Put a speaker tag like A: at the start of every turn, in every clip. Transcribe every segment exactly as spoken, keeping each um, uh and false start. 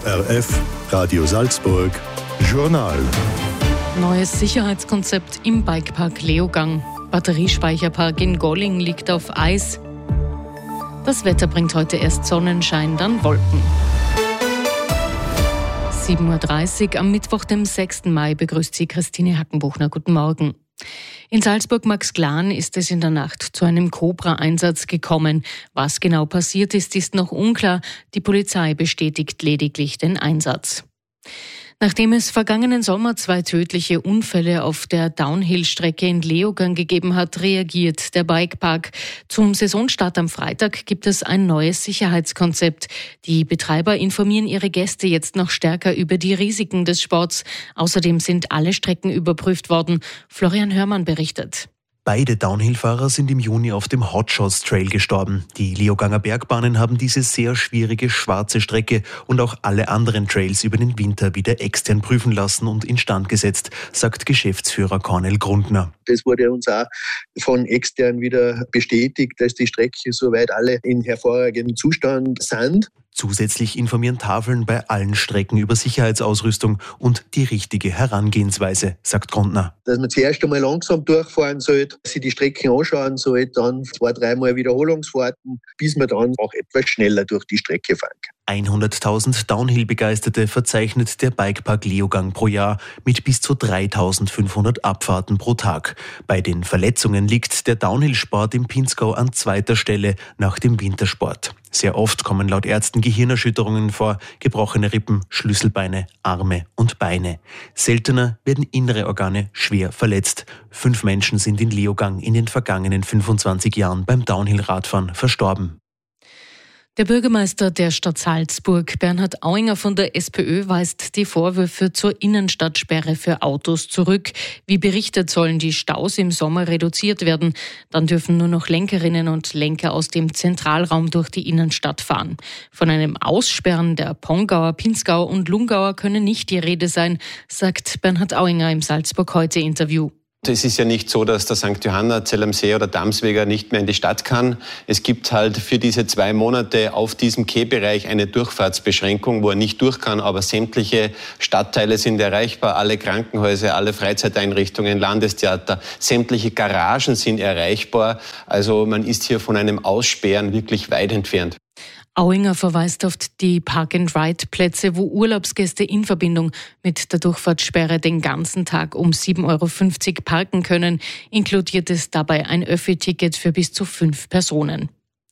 A: O R F, Radio Salzburg, Journal.
B: Neues Sicherheitskonzept im Bikepark Leogang. Batteriespeicherpark in Golling liegt auf Eis. Das Wetter bringt heute erst Sonnenschein, dann Wolken. sieben Uhr dreißig am Mittwoch, dem sechsten Mai, begrüßt Sie Christine Hackenbuchner. Guten Morgen. In Salzburg-Maxglan ist es in der Nacht zu einem Cobra-Einsatz gekommen. Was genau passiert ist, ist noch unklar. Die Polizei bestätigt lediglich den Einsatz. Nachdem es vergangenen Sommer zwei tödliche Unfälle auf der Downhill-Strecke in Leogang gegeben hat, reagiert der Bikepark. Zum Saisonstart am Freitag gibt es ein neues Sicherheitskonzept. Die Betreiber informieren ihre Gäste jetzt noch stärker über die Risiken des Sports. Außerdem sind alle Strecken überprüft worden. Florian Hörmann berichtet.
C: Beide Downhill-Fahrer sind im Juni auf dem Hotshots Trail gestorben. Die Leoganger Bergbahnen haben diese sehr schwierige schwarze Strecke und auch alle anderen Trails über den Winter wieder extern prüfen lassen und instand gesetzt, sagt Geschäftsführer Cornel Grundner.
D: Das wurde uns auch von extern wieder bestätigt, dass die Strecken soweit alle in hervorragendem Zustand sind.
C: Zusätzlich informieren Tafeln bei allen Strecken über Sicherheitsausrüstung und die richtige Herangehensweise, sagt Grundner.
D: Dass man zuerst einmal langsam durchfahren sollte, sich die Strecken anschauen sollte, dann zwei, dreimal Wiederholungsfahrten, bis man dann auch etwas schneller durch die Strecke fahren kann.
C: hunderttausend Downhill-Begeisterte verzeichnet der Bikepark Leogang pro Jahr mit bis zu dreitausendfünfhundert Abfahrten pro Tag. Bei den Verletzungen liegt der Downhill-Sport im Pinzgau an zweiter Stelle nach dem Wintersport. Sehr oft kommen laut Ärzten Gehirnerschütterungen vor, gebrochene Rippen, Schlüsselbeine, Arme und Beine. Seltener werden innere Organe schwer verletzt. Fünf Menschen sind in Leogang in den vergangenen fünfundzwanzig Jahren beim Downhill-Radfahren verstorben.
B: Der Bürgermeister der Stadt Salzburg, Bernhard Auinger von der SPÖ, weist die Vorwürfe zur Innenstadtsperre für Autos zurück. Wie berichtet, sollen die Staus im Sommer reduziert werden. Dann dürfen nur noch Lenkerinnen und Lenker aus dem Zentralraum durch die Innenstadt fahren. Von einem Aussperren der Pongauer, Pinzgauer und Lungauer könne nicht die Rede sein, sagt Bernhard Auinger im Salzburg-Heute-Interview.
E: Es ist ja nicht so, dass der Sankt Johanna, Zell am See oder Damsweger nicht mehr in die Stadt kann. Es gibt halt für diese zwei Monate auf diesem Quai-Bereich eine Durchfahrtsbeschränkung, wo er nicht durch kann, aber sämtliche Stadtteile sind erreichbar, alle Krankenhäuser, alle Freizeiteinrichtungen, Landestheater, sämtliche Garagen sind erreichbar. Also man ist hier von einem Aussperren wirklich weit entfernt.
B: Auinger verweist auf die Park-and-Ride-Plätze, wo Urlaubsgäste in Verbindung mit der Durchfahrtssperre den ganzen Tag um sieben Euro fünfzig parken können. Inkludiert es dabei ein Öffi-Ticket für bis zu fünf Personen.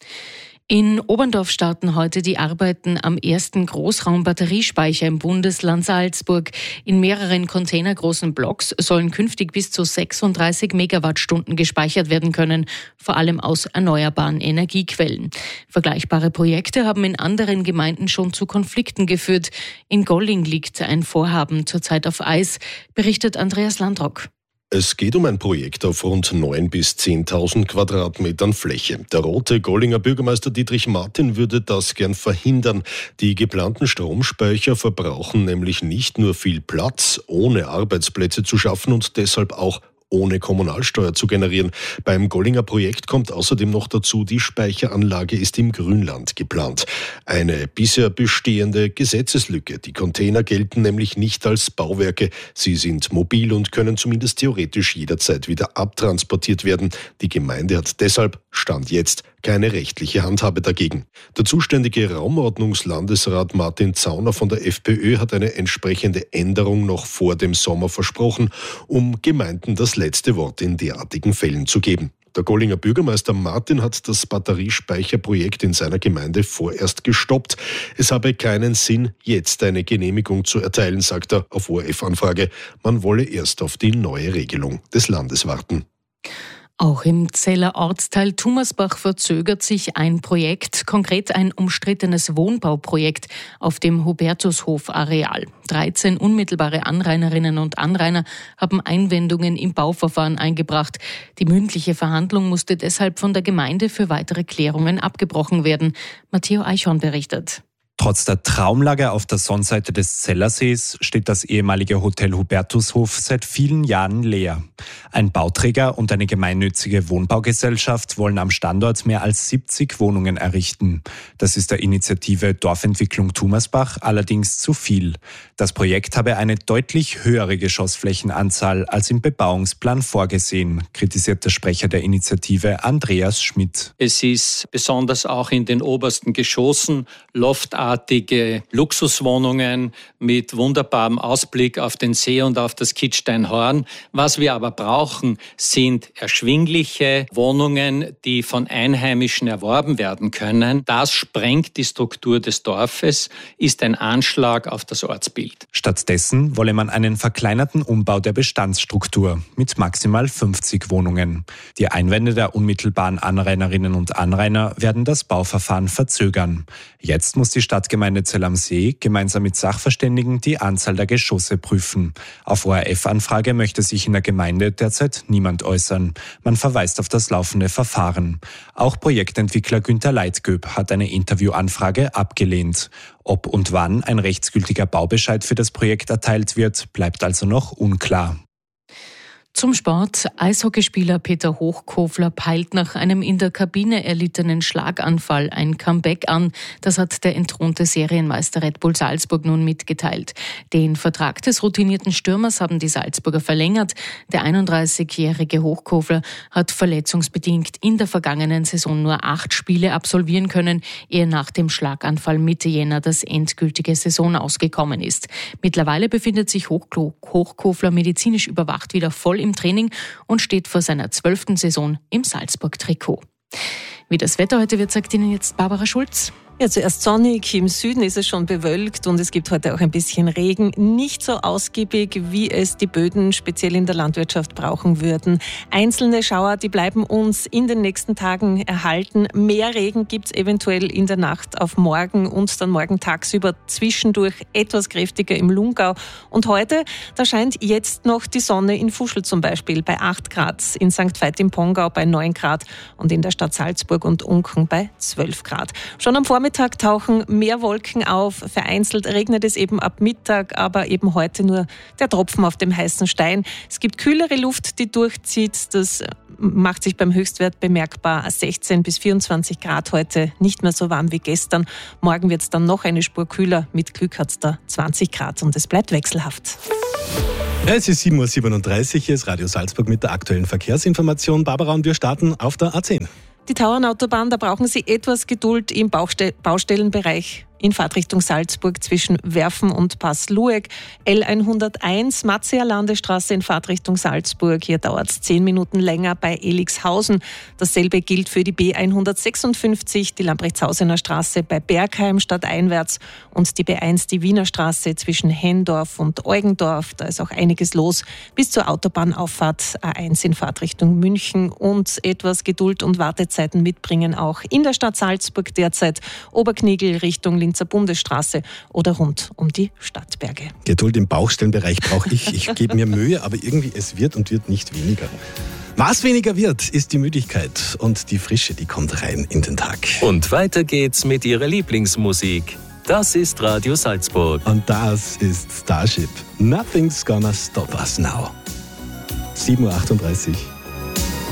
B: In Oberndorf starten heute die Arbeiten am ersten Großraumbatteriespeicher im Bundesland Salzburg. In mehreren containergroßen Blocks sollen künftig bis zu sechsunddreißig Megawattstunden gespeichert werden können, vor allem aus erneuerbaren Energiequellen. Vergleichbare Projekte haben in anderen Gemeinden schon zu Konflikten geführt. In Golling liegt ein Vorhaben zurzeit auf Eis, berichtet Andreas Landrock.
A: Es geht um ein Projekt auf rund neuntausend bis zehntausend Quadratmetern Fläche. Der rote Gollinger Bürgermeister Dietrich Martin würde das gern verhindern. Die geplanten Stromspeicher verbrauchen nämlich nicht nur viel Platz, ohne Arbeitsplätze zu schaffen und deshalb auch ohne Kommunalsteuer zu generieren. Beim Gollinger Projekt kommt außerdem noch dazu, die Speicheranlage ist im Grünland geplant. Eine bisher bestehende Gesetzeslücke. Die Container gelten nämlich nicht als Bauwerke. Sie sind mobil und können zumindest theoretisch jederzeit wieder abtransportiert werden. Die Gemeinde hat deshalb, Stand jetzt, keine rechtliche Handhabe dagegen. Der zuständige Raumordnungslandesrat Martin Zauner von der FPÖ hat eine entsprechende Änderung noch vor dem Sommer versprochen, um Gemeinden das letzte Wort in derartigen Fällen zu geben. Der Gollinger Bürgermeister Martin hat das Batteriespeicherprojekt in seiner Gemeinde vorerst gestoppt. Es habe keinen Sinn, jetzt eine Genehmigung zu erteilen, sagt er auf O R F-Anfrage. Man wolle erst auf die neue Regelung des Landes warten.
B: Auch im Zeller Ortsteil Thomasbach verzögert sich ein Projekt, konkret ein umstrittenes Wohnbauprojekt auf dem Hubertushof-Areal. dreizehn unmittelbare Anrainerinnen und Anrainer haben Einwendungen im Bauverfahren eingebracht. Die mündliche Verhandlung musste deshalb von der Gemeinde für weitere Klärungen abgebrochen werden. Matteo Eichhorn berichtet.
F: Trotz der Traumlage auf der Sonnenseite des Zellersees steht das ehemalige Hotel Hubertushof seit vielen Jahren leer. Ein Bauträger und eine gemeinnützige Wohnbaugesellschaft wollen am Standort mehr als siebzig Wohnungen errichten. Das ist der Initiative Dorfentwicklung Thumersbach allerdings zu viel. Das Projekt habe eine deutlich höhere Geschossflächenanzahl als im Bebauungsplan vorgesehen, kritisiert der Sprecher der Initiative Andreas Schmidt.
G: Es ist besonders auch in den obersten Geschossen loftartige Luxuswohnungen mit wunderbarem Ausblick auf den See und auf das Kitzsteinhorn. Was wir aber brauchen, sind erschwingliche Wohnungen, die von Einheimischen erworben werden können. Das sprengt die Struktur des Dorfes, ist ein Anschlag auf das Ortsbild.
F: Stattdessen wolle man einen verkleinerten Umbau der Bestandsstruktur mit maximal fünfzig Wohnungen. Die Einwände der unmittelbaren Anrainerinnen und Anrainer werden das Bauverfahren verzögern. Jetzt muss die Stadtgemeinde Zell am See gemeinsam mit Sachverständigen die Anzahl der Geschosse prüfen. Auf O R F-Anfrage möchte sich in der Gemeinde derzeit niemand äußern. Man verweist auf das laufende Verfahren. Auch Projektentwickler Günter Leitgöb hat eine Interviewanfrage abgelehnt. Ob und wann ein rechtsgültiger Baubescheid für das Projekt erteilt wird, bleibt also noch unklar.
B: Zum Sport. Eishockeyspieler Peter Hochkofler peilt nach einem in der Kabine erlittenen Schlaganfall ein Comeback an. Das hat der entthronte Serienmeister Red Bull Salzburg nun mitgeteilt. Den Vertrag des routinierten Stürmers haben die Salzburger verlängert. Der einunddreißigjährige Hochkofler hat verletzungsbedingt in der vergangenen Saison nur acht Spiele absolvieren können, ehe nach dem Schlaganfall Mitte Jänner das endgültige Saison ausgekommen ist. Mittlerweile befindet sich Hochkofler medizinisch überwacht wieder voll im Training und steht vor seiner zwölften Saison im Salzburg-Trikot. Wie das Wetter heute wird, sagt Ihnen jetzt Barbara Schulz.
H: Ja, zuerst sonnig, im Süden ist es schon bewölkt und es gibt heute auch ein bisschen Regen. Nicht so ausgiebig, wie es die Böden speziell in der Landwirtschaft brauchen würden. Einzelne Schauer, die bleiben uns in den nächsten Tagen erhalten. Mehr Regen gibt es eventuell in der Nacht auf morgen und dann morgen tagsüber zwischendurch etwas kräftiger im Lungau. Und heute, da scheint jetzt noch die Sonne in Fuschl zum Beispiel bei acht Grad, in Sankt Veit im Pongau bei neun Grad und in der Stadt Salzburg und Unken bei zwölf Grad. Schon am Vormittag Mittag tauchen mehr Wolken auf. Vereinzelt regnet es eben ab Mittag, aber eben heute nur der Tropfen auf dem heißen Stein. Es gibt kühlere Luft, die durchzieht. Das macht sich beim Höchstwert bemerkbar. sechzehn bis vierundzwanzig Grad heute, nicht mehr so warm wie gestern. Morgen wird es dann noch eine Spur kühler. Mit Glück hat es da zwanzig Grad und es bleibt wechselhaft.
I: Es ist sieben Uhr siebenunddreißig, hier ist Radio Salzburg mit der aktuellen Verkehrsinformation. Barbara, und wir starten auf der A zehn.
H: Die Tauernautobahn, da brauchen Sie etwas Geduld im Bauste- Baustellenbereich. In Fahrtrichtung Salzburg zwischen Werfen und Pass-Lueck. L hunderteins, Matzia Landestraße in Fahrtrichtung Salzburg. Hier dauert es zehn Minuten länger bei Elixhausen. Dasselbe gilt für die B hundertsechsundfünfzig, die Lamprechtshausener Straße bei Bergheim stadteinwärts und die B eins, die Wiener Straße zwischen Hendorf und Eugendorf. Da ist auch einiges los bis zur Autobahnauffahrt A eins in Fahrtrichtung München. Und etwas Geduld und Wartezeiten mitbringen auch in der Stadt Salzburg derzeit. Oberknigel Richtung Linzer Bundesstraße oder rund um die Stadtberge.
I: Geduld im Baustellenbereich brauche ich. Ich gebe mir Mühe, aber irgendwie es wird und wird nicht weniger. Was weniger wird, ist die Müdigkeit und die Frische, die kommt rein in den Tag.
J: Und weiter geht's mit Ihrer Lieblingsmusik. Das ist Radio Salzburg.
I: Und das ist Starship. Nothing's gonna stop us now. sieben Uhr achtunddreißig.